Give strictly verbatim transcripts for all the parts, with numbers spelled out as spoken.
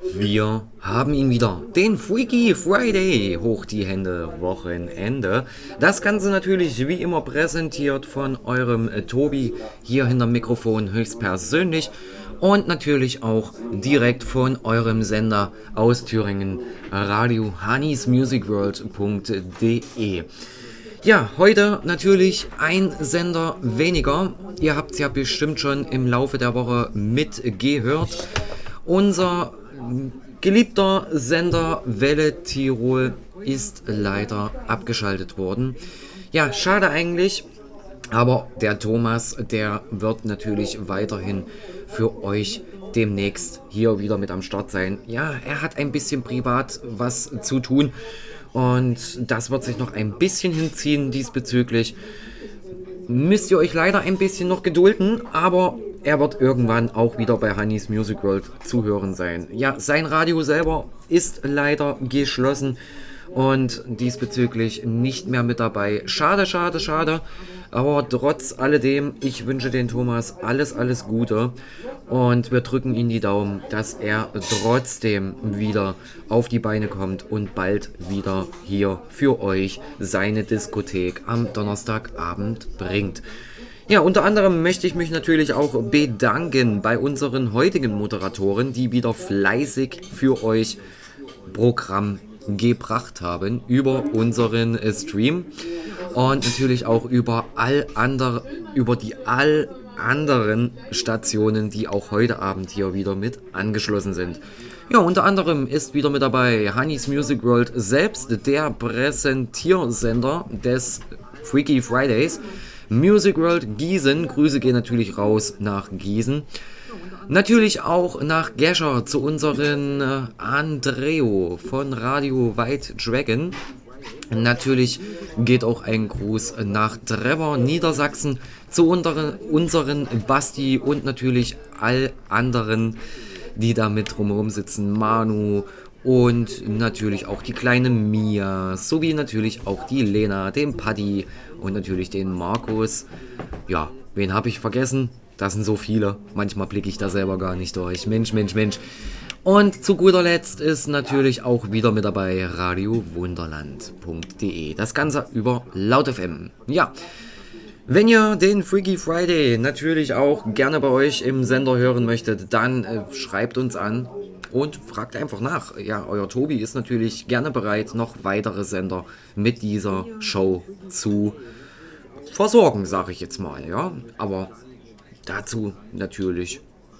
Wir haben ihn wieder, den Freaky Friday, hoch die Hände, Wochenende. Das Ganze natürlich wie immer präsentiert von eurem äh, Tobi, hier hinterm Mikrofon höchstpersönlich. Und natürlich auch direkt von eurem Sender aus Thüringen, Radio hannis music world punkt de. Ja, heute natürlich ein Sender weniger. Ihr habt es ja bestimmt schon im Laufe der Woche mitgehört. Unser geliebter Sender Welle Tirol ist leider abgeschaltet worden. Ja, schade eigentlich, aber der Thomas, der wird natürlich weiterhin für euch demnächst hier wieder mit am Start sein. Ja, er hat ein bisschen privat was zu tun und das wird sich noch ein bisschen hinziehen diesbezüglich. Müsst ihr euch leider ein bisschen noch gedulden, aber er wird irgendwann auch wieder bei hannis music world zu hören sein. Ja, sein Radio selber ist leider geschlossen und diesbezüglich nicht mehr mit dabei. Schade, schade, schade. Aber trotz alledem, ich wünsche den Thomas alles, alles Gute und wir drücken ihm die Daumen, dass er trotzdem wieder auf die Beine kommt und bald wieder hier für euch seine Diskothek am Donnerstagabend bringt. Ja, unter anderem möchte ich mich natürlich auch bedanken bei unseren heutigen Moderatoren, die wieder fleißig für euch Programm gebracht haben über unseren äh, Stream und natürlich auch über all andere, über die all anderen Stationen, die auch heute Abend hier wieder mit angeschlossen sind. Ja, unter anderem ist wieder mit dabei hannis music world selbst, der Präsentiersender des Freaky Fridays. Music World Gießen, Grüße gehen natürlich raus nach Gießen. Natürlich auch nach Gescher zu unseren äh, Andreo von Radio White Dragon. Natürlich geht auch ein Gruß nach Trevor, Niedersachsen, zu unseren, unseren Basti und natürlich all anderen, die da mit drumherum sitzen. Manu und natürlich auch die kleine Mia, sowie natürlich auch die Lena, den Paddy und natürlich den Markus. Ja, wen habe ich vergessen? Das sind so viele. Manchmal blicke ich da selber gar nicht durch. Mensch, Mensch, Mensch. Und zu guter Letzt ist natürlich auch wieder mit dabei radio wunderland punkt de. Das Ganze über Laut F M. Ja, wenn ihr den Freaky Friday natürlich auch gerne bei euch im Sender hören möchtet, dann äh, schreibt uns an und fragt einfach nach. Ja, euer Tobi ist natürlich gerne bereit, noch weitere Sender mit dieser Show zu versorgen, sage ich jetzt mal. Ja, aber dazu natürlich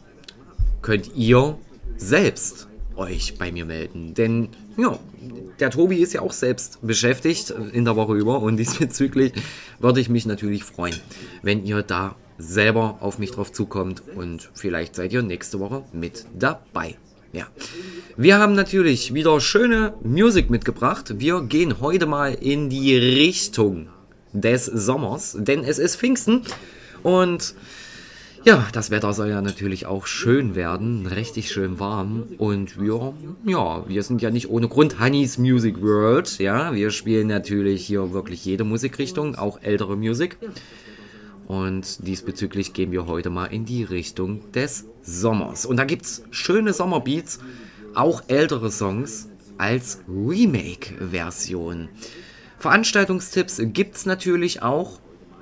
könnt ihr selbst euch bei mir melden, denn ja, der Tobi ist ja auch selbst beschäftigt in der Woche über und diesbezüglich würde ich mich natürlich freuen, wenn ihr da selber auf mich drauf zukommt und vielleicht seid ihr nächste Woche mit dabei. Ja, wir haben natürlich wieder schöne Musik mitgebracht. Wir gehen heute mal in die Richtung des Sommers, denn es ist Pfingsten und ja, das Wetter soll ja natürlich auch schön werden, richtig schön warm und wir, ja, wir sind ja nicht ohne Grund hannis music world, ja, wir spielen natürlich hier wirklich jede Musikrichtung, auch ältere Musik und diesbezüglich gehen wir heute mal in die Richtung des Sommers und da gibt's schöne Sommerbeats, auch ältere Songs als Remake-Version. Veranstaltungstipps gibt's natürlich auch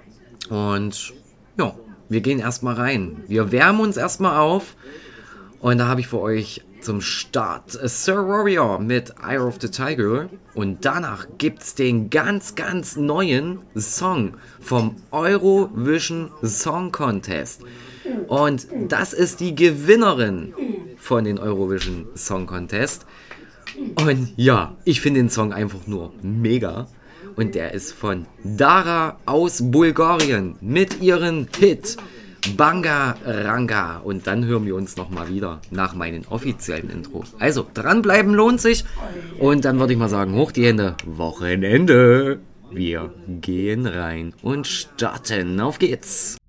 und ja, wir gehen erstmal rein. Wir wärmen uns erstmal auf. Und da habe ich für euch zum Start Sir Warrior mit Eye of the Tiger. Und danach gibt es den ganz, ganz neuen Song vom Eurovision Song Contest. Und das ist die Gewinnerin von den Eurovision Song Contest. Und ja, ich finde den Song einfach nur mega. Und der ist von Dara aus Bulgarien mit ihrem Hit Banga Ranga. Und dann hören wir uns nochmal wieder nach meinem offiziellen Intro. Also, dranbleiben lohnt sich. Und dann würde ich mal sagen, hoch die Hände, Wochenende. Wir gehen rein und starten. Auf geht's.